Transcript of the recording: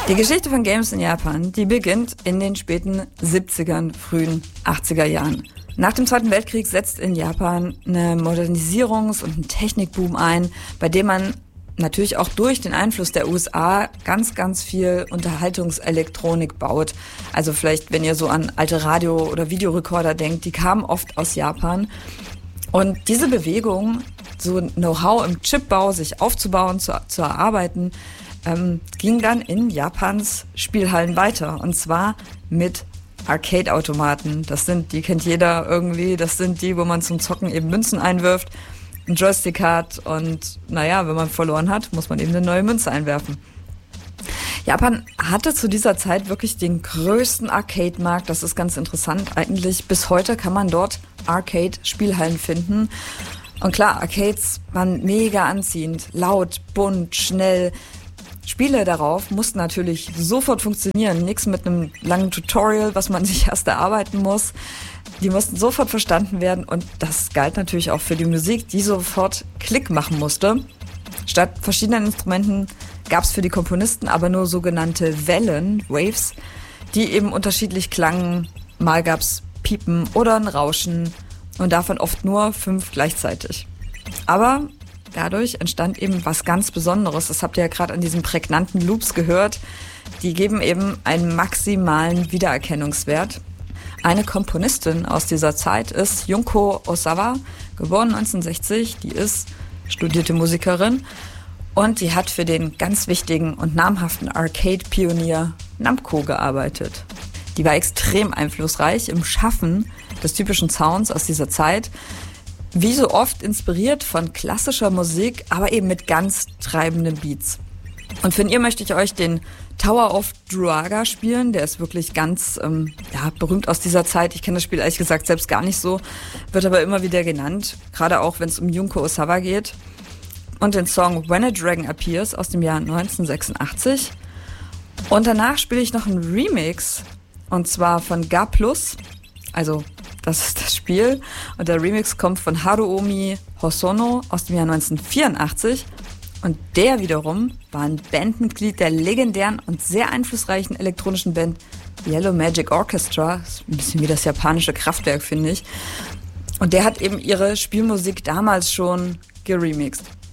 Die Geschichte von Games in Japan, die beginnt in den späten 70ern, frühen 80er Jahren. Nach dem Zweiten Weltkrieg setzt in Japan eine Modernisierungs- und ein Technikboom ein, bei dem man natürlich auch durch den Einfluss der USA ganz, ganz viel Unterhaltungselektronik baut. Also vielleicht, wenn ihr so an alte Radio- oder Videorekorder denkt, die kamen oft aus Japan. Und diese Bewegung, so Know-how im Chipbau, sich aufzubauen, zu erarbeiten, ging dann in Japans Spielhallen weiter. Und zwar mit Arcade-Automaten. Die kennt jeder irgendwie. Das sind die, wo man zum Zocken eben Münzen einwirft, einen Joystick hat und naja, wenn man verloren hat, muss man eben eine neue Münze einwerfen. Japan hatte zu dieser Zeit wirklich den größten Arcade-Markt. Das ist ganz interessant eigentlich. Bis heute kann man dort Arcade-Spielhallen finden. Und klar, Arcades waren mega anziehend, laut, bunt, schnell. Spiele darauf mussten natürlich sofort funktionieren. Nichts mit einem langen Tutorial, was man sich erst erarbeiten muss. Die mussten sofort verstanden werden und das galt natürlich auch für die Musik, die sofort Klick machen musste. Statt verschiedenen Instrumenten gab es für die Komponisten aber nur sogenannte Wellen, Waves, die eben unterschiedlich klangen. Mal gab es Piepen oder ein Rauschen und davon oft nur 5 gleichzeitig. Aber dadurch entstand eben was ganz Besonderes. Das habt ihr ja gerade an diesen prägnanten Loops gehört. Die geben eben einen maximalen Wiedererkennungswert. Eine Komponistin aus dieser Zeit ist Junko Osawa, geboren 1960. Die ist studierte Musikerin und die hat für den ganz wichtigen und namhaften Arcade-Pionier Namco gearbeitet. Die war extrem einflussreich im Schaffen des typischen Sounds aus dieser Zeit. Wie so oft inspiriert von klassischer Musik, aber eben mit ganz treibenden Beats. Und von ihr möchte ich euch den Tower of Druaga spielen. Der ist wirklich ganz berühmt aus dieser Zeit. Ich kenne das Spiel ehrlich gesagt selbst gar nicht so, wird aber immer wieder genannt, gerade auch wenn es um Junko Osawa geht. Und den Song When a Dragon Appears aus dem Jahr 1986. Und danach spiele ich noch einen Remix, und zwar von Ga+, also das ist das Spiel. Und der Remix kommt von Haruomi Hosono aus dem Jahr 1984. Und der wiederum war ein Bandmitglied der legendären und sehr einflussreichen elektronischen Band Yellow Magic Orchestra. Das ist ein bisschen wie das japanische Kraftwerk, finde ich. Und der hat eben ihre Spielmusik damals schon geremixed.